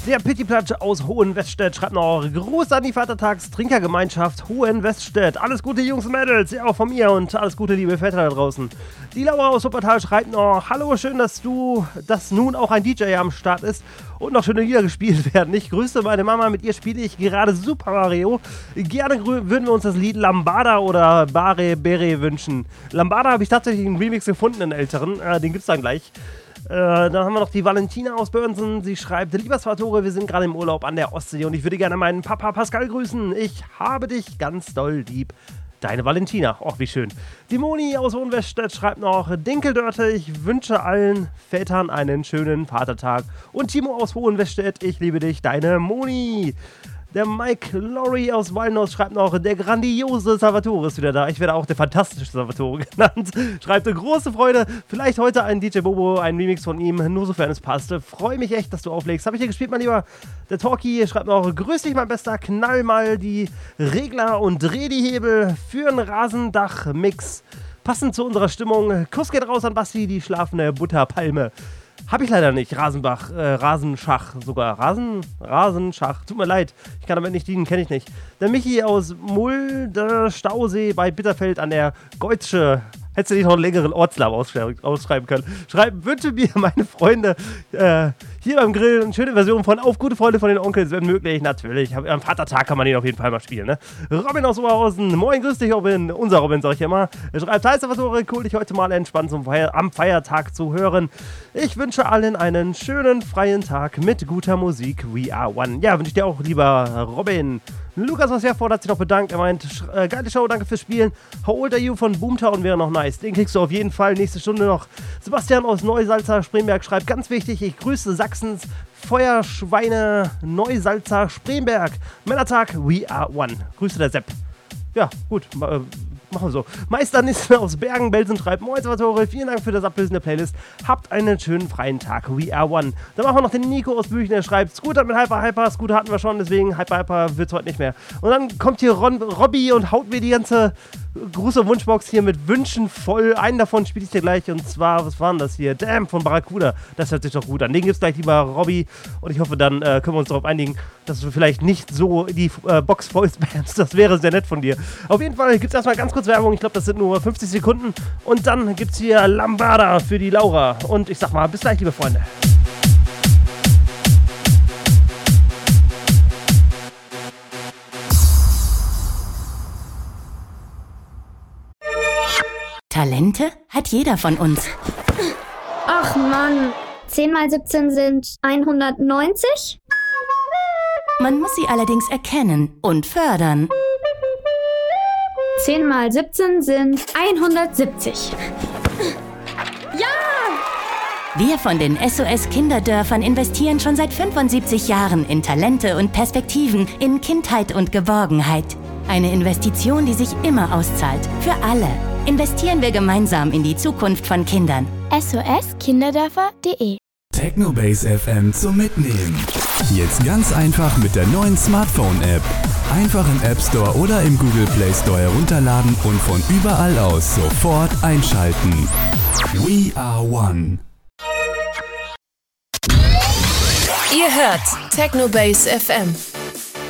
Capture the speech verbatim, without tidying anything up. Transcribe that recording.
Der Pittiplatsch aus Hohenwestedt schreibt noch: Gruß an die Vatertagstrinkergemeinschaft Hohenwestedt. Alles Gute, Jungs und Mädels, ja auch von mir und alles Gute, liebe Väter da draußen. Die Laura aus Wuppertal schreibt noch: Hallo, schön, dass du, dass nun auch ein D J am Start ist und noch schöne Lieder gespielt werden. Ich grüße meine Mama, mit ihr spiele ich gerade Super Mario. Gerne grü- würden wir uns das Lied Lambada oder Bare Bere wünschen. Lambada habe ich tatsächlich einen Remix gefunden, einen älteren, äh, den gibt's dann gleich. Äh, dann haben wir noch die Valentina aus Börnsen. Sie schreibt: Lieber Salvatore, wir sind gerade im Urlaub an der Ostsee und ich würde gerne meinen Papa Pascal grüßen. Ich habe dich ganz doll lieb. Deine Valentina. Och, wie schön. Die Moni aus Hohenwestedt schreibt noch: Dinkeldörte, ich wünsche allen Vätern einen schönen Vatertag. Und Timo aus Hohenwestedt, ich liebe dich, deine Moni. Der Mike Lorry aus Walnuss schreibt noch: Der grandiose Salvatore ist wieder da. Ich werde auch der fantastische Salvatore genannt. Schreibt: Große Freude. Vielleicht heute ein D J Bobo, ein Remix von ihm, nur sofern es passt. Freue mich echt, dass du auflegst. Habe ich hier gespielt, mein Lieber. Der Talkie schreibt noch: Grüß dich, mein Bester. Knall mal die Regler und dreh die Hebel für einen Rasendach-Mix. Passend zu unserer Stimmung. Kuss geht raus an Basti, die schlafende Butterpalme. Hab ich leider nicht. Rasenbach, äh, Rasenschach sogar. Rasen, Rasenschach. Tut mir leid. Ich kann damit nicht dienen, kenne ich nicht. Der Michi aus Mulde Stausee bei Bitterfeld an der Geutsche. Hättest du nicht noch einen längeren Ortslauf ausschreiben, ausschreiben können. Schreiben: Wünsche mir, meine Freunde, äh, hier beim Grill eine schöne Version von Auf gute Freunde von den Onkels, wenn möglich. Natürlich. Am Vatertag kann man ihn auf jeden Fall mal spielen, ne? Robin aus Oberhausen. Moin, grüß dich, Robin. Unser Robin, sag ich immer. Er schreibt: Hi, Salvatore, cool, dich heute mal entspannt zum Feier- am Feiertag zu hören. Ich wünsche allen einen schönen, freien Tag mit guter Musik. We are one. Ja, wünsche ich dir auch, lieber Robin. Lukas aus Herford hat sich noch bedankt. Er meint: äh, geile Show, danke fürs Spielen. How old are you von Boomtown wäre noch nice. Den kriegst du auf jeden Fall nächste Stunde noch. Sebastian aus Neusalza Spremberg schreibt: Ganz wichtig, ich grüße Sachsens Feuerschweine Neusalza Spremberg. Männertag, we are one. Grüße der Sepp. Ja, gut, äh, machen wir so. Meister Nissen aus Bergen-Belsen schreibt: Moin Salvatore, vielen Dank für das ablösende Playlist. Habt einen schönen freien Tag. We are one. Dann machen wir noch den Nico aus Büchen, der schreibt: Scooter mit Hyper Hyper. Scooter hatten wir schon, deswegen Hyper Hyper wird's heute nicht mehr. Und dann kommt hier Ron, Robby und haut mir die ganze Gruß- und Wunschbox hier mit Wünschen voll. Einen davon spiele ich dir gleich, und zwar, was war denn das hier? Damn von Barracuda. Das hört sich doch gut an. Den gibt's gleich, lieber Robby. Und ich hoffe, dann äh, können wir uns darauf einigen, dass du vielleicht nicht so die äh, Box voll spamst. Das wäre sehr nett von dir. Auf jeden Fall gibt's erstmal ganz kurz Werbung. Ich glaube, das sind nur fünfzig Sekunden. Und dann gibt's hier Lambada für die Laura. Und ich sag mal, bis gleich, liebe Freunde. Talente hat jeder von uns. Ach Mann, zehn mal siebzehn sind hundertneunzig? Man muss sie allerdings erkennen und fördern. zehn mal siebzehn sind hundertsiebzig. Ja! Wir von den S O S Kinderdörfern investieren schon seit fünfundsiebzig Jahren in Talente und Perspektiven, in Kindheit und Geborgenheit. Eine Investition, die sich immer auszahlt. Für alle. Investieren wir gemeinsam in die Zukunft von Kindern. S O S Kinderdörfer punkt de Technobase F M zum Mitnehmen. Jetzt ganz einfach mit der neuen Smartphone-App. Einfach im App Store oder im Google Play Store herunterladen und von überall aus sofort einschalten. We are one. Ihr hört Technobase F M.